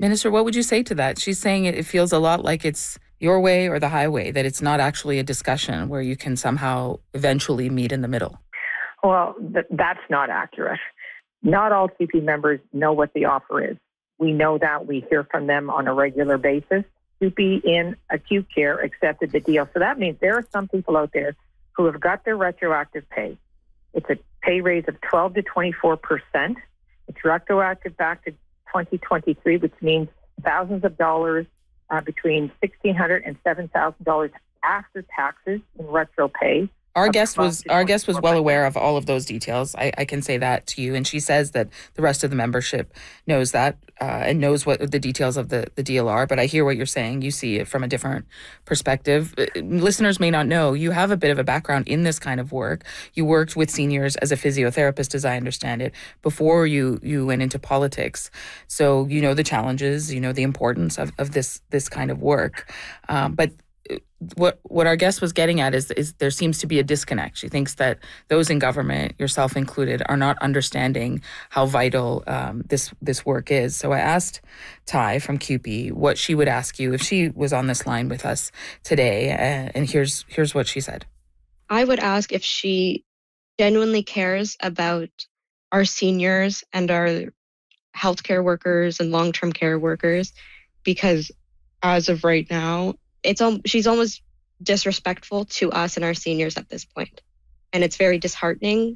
Minister, what would you say to that? She's saying it feels a lot like it's your way or the highway, that it's not actually a discussion where you can somehow eventually meet in the middle. Well, that's not accurate. Not all CP members know what the offer is. We know that. We hear from them on a regular basis. CP in acute care accepted the deal. So that means there are some people out there who have got their retroactive pay. It's a pay raise of 12 to 24%. It's retroactive back to 2023, which means thousands of dollars, between $1,600 and $7,000 after taxes in retro pay. Our guest was well aware of all of those details. I can say that to you. And she says that the rest of the membership knows that and knows what the details of the deal are. But I hear what you're saying. You see it from a different perspective. Listeners may not know, you have a bit of a background in this kind of work. You worked with seniors as a physiotherapist, as I understand it, before you went into politics. So you know the challenges, you know the importance of this kind of work. But what our guest was getting at is there seems to be a disconnect. She thinks that those in government, yourself included, are not understanding how vital this work is. So I asked Ty from CUPE what she would ask you if she was on this line with us today, and here's what she said. I would ask if she genuinely cares about our seniors and our healthcare workers and long-term care workers, because as of right now, she's almost disrespectful to us and our seniors at this point. And it's very disheartening,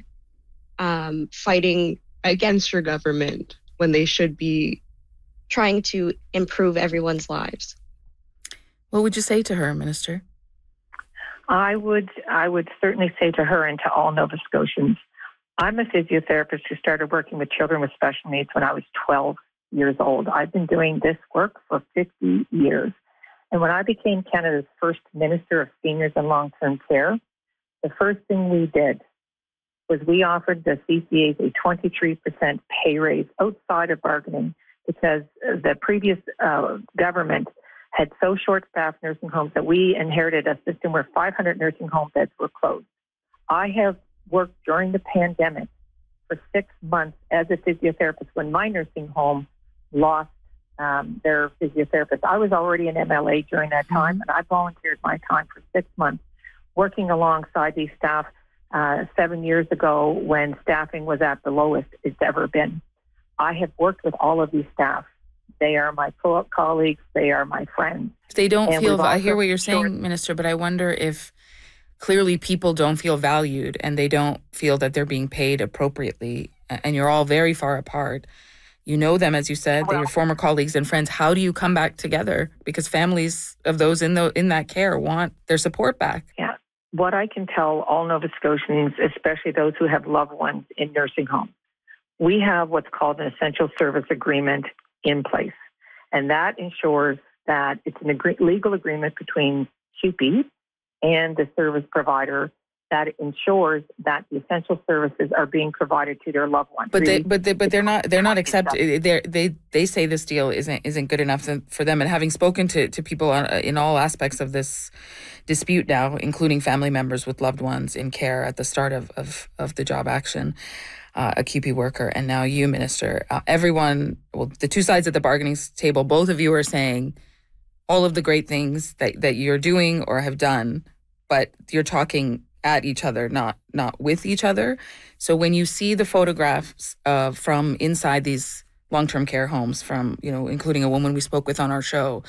fighting against your government when they should be trying to improve everyone's lives. What would you say to her, Minister? I would certainly say to her and to all Nova Scotians, I'm a physiotherapist who started working with children with special needs when I was 12 years old. I've been doing this work for 50 years. And when I became Canada's first Minister of Seniors and Long-Term Care, the first thing we did was we offered the CCAs a 23% pay raise outside of bargaining, because the previous government had so short-staffed nursing homes that we inherited a system where 500 nursing home beds were closed. I have worked during the pandemic for 6 months as a physiotherapist when my nursing home lost their physiotherapist. I was already an MLA during that time, and I volunteered my time for 6 months working alongside these staff 7 years ago when staffing was at the lowest it's ever been. I have worked with all of these staff. They are my colleagues. They are my friends. They don't feel, I hear what you're saying, Minister, but I wonder if clearly people don't feel valued and they don't feel that they're being paid appropriately, and you're all very far apart. You know them, as you said, they're your former colleagues and friends. How do you come back together? Because families of those in that care want their support back. Yeah. What I can tell all Nova Scotians, especially those who have loved ones in nursing homes, we have what's called an essential service agreement in place. And that ensures that it's an legal agreement between CUPE and the service provider that ensures that the essential services are being provided to their loved ones. But they're not accepted. They say this deal isn't good enough for them. And having spoken to people in all aspects of this dispute now, including family members with loved ones in care at the start of the job action, a CUPE worker, and now you, Minister, everyone, well, the two sides at the bargaining table, both of you are saying all of the great things that you're doing or have done, but you're talking at each other, not with each other. So when you see the photographs from inside these long-term care homes, from including a woman we spoke with on our show,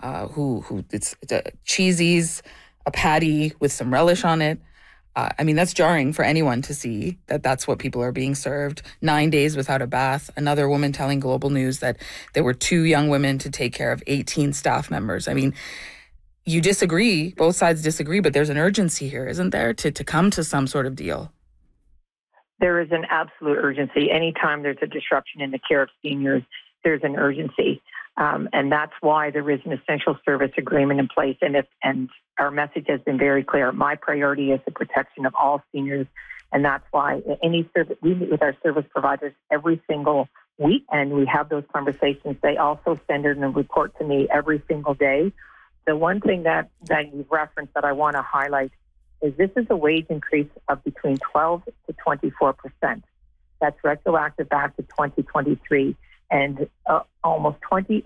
who it's cheesies, a patty with some relish on it. I mean, that's jarring for anyone to see that's what people are being served. 9 days without a bath. Another woman telling Global News that there were 2 young women to take care of 18 staff members. I mean, you disagree, both sides disagree, but there's an urgency here, isn't there, to come to some sort of deal? There is an absolute urgency. Anytime there's a disruption in the care of seniors, there's an urgency. And that's why there is an essential service agreement in place. And our message has been very clear. My priority is the protection of all seniors. And that's why we meet with our service providers every single week, and we have those conversations. They also send in a report to me every single day. The one thing that you've referenced that I want to highlight is this is a wage increase of between 12 to 24%. That's retroactive back to 2023. And almost 28